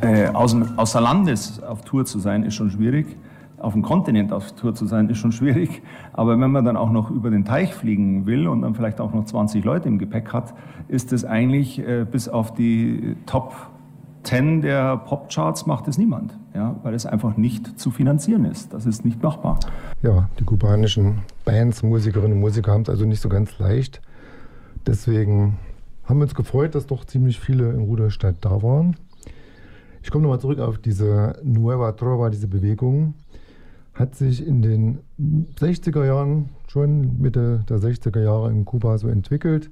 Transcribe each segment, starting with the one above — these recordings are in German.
Außer Landes auf Tour zu sein, ist schon schwierig. Auf dem Kontinent auf Tour zu sein, ist schon schwierig. Aber wenn man dann auch noch über den Teich fliegen will und dann vielleicht auch noch 20 Leute im Gepäck hat, ist es eigentlich bis auf die Top 10 der Popcharts macht es niemand. Ja, weil es einfach nicht zu finanzieren ist. Das ist nicht machbar. Ja, die kubanischen Bands, Musikerinnen und Musiker haben es also nicht so ganz leicht. Deswegen haben wir uns gefreut, dass doch ziemlich viele in Rudolstadt da waren. Ich komme nochmal zurück auf diese Nueva Trova, diese Bewegung. Hat sich in den 60er Jahren, schon Mitte der 60er Jahre in Kuba so entwickelt.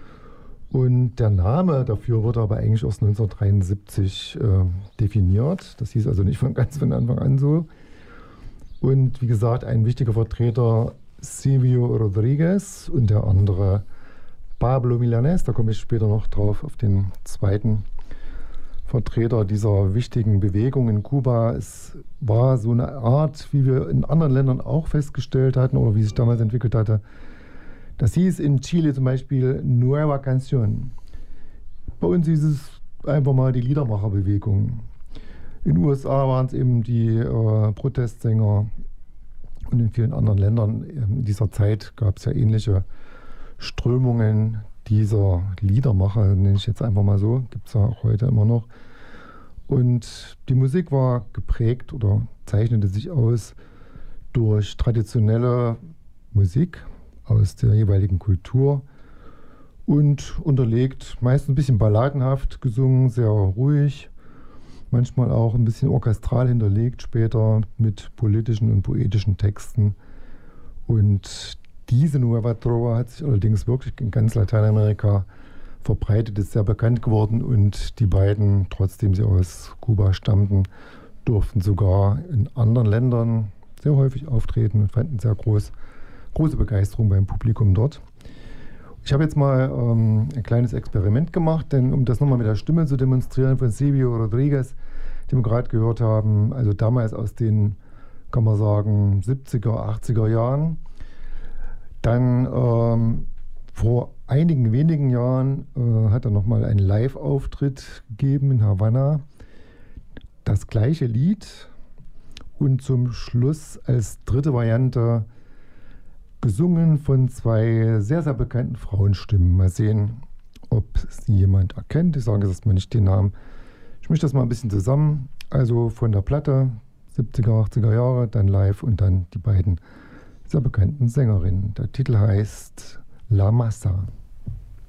Und der Name dafür wurde aber eigentlich erst 1973 definiert. Das hieß also nicht von Anfang an so. Und wie gesagt, ein wichtiger Vertreter Silvio Rodriguez und der andere Pablo Milanés, da komme ich später noch drauf, auf den zweiten Vertreter dieser wichtigen Bewegung in Kuba. Es war so eine Art, wie wir in anderen Ländern auch festgestellt hatten oder wie es sich damals entwickelt hatte. Das hieß in Chile zum Beispiel Nueva Canción. Bei uns hieß es einfach mal die Liedermacherbewegung. In den USA waren es eben die Protestsänger und in vielen anderen Ländern in dieser Zeit gab es ja ähnliche Strömungen dieser Liedermacher, nenne ich jetzt einfach mal so, gibt es ja auch heute immer noch. Und die Musik war geprägt oder zeichnete sich aus durch traditionelle Musik aus der jeweiligen Kultur und unterlegt, meist ein bisschen balladenhaft gesungen, sehr ruhig, manchmal auch ein bisschen orchestral hinterlegt, später mit politischen und poetischen Texten. Und diese Nueva Trova hat sich allerdings wirklich in ganz Lateinamerika verbreitet, ist sehr bekannt geworden und die beiden, trotzdem sie aus Kuba stammten, durften sogar in anderen Ländern sehr häufig auftreten und fanden sehr große Begeisterung beim Publikum dort. Ich habe jetzt mal ein kleines Experiment gemacht, denn um das nochmal mit der Stimme zu demonstrieren von Silvio Rodriguez, den wir gerade gehört haben, also damals aus den, kann man sagen, 70er, 80er Jahren. Dann vor einigen wenigen Jahren hat er nochmal einen Live-Auftritt gegeben in Havanna. Das gleiche Lied und zum Schluss als dritte Variante gesungen von zwei sehr, sehr bekannten Frauenstimmen. Mal sehen, ob sie jemand erkennt. Ich sage jetzt mal nicht den Namen. Ich mische das mal ein bisschen zusammen. Also von der Platte, 70er, 80er Jahre, dann live und dann die beiden sehr bekannten Sängerinnen. Der Titel heißt La Masa.